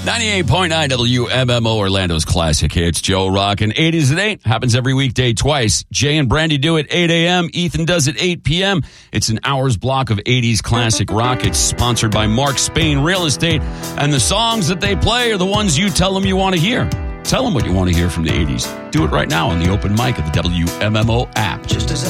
98.9 WMMO Orlando's classic hits. Joe rockin' 80s at 8. Happens every weekday twice. Jay and Brandy do it 8 a.m. Ethan does it 8 p.m. It's an hour's block of 80s classic rock. It's sponsored by Mark Spain Real Estate. And the songs that they play are the ones you tell them you want to hear. Tell them what you want to hear from the 80s. Do it right now on the open mic at the WMMO app. Just as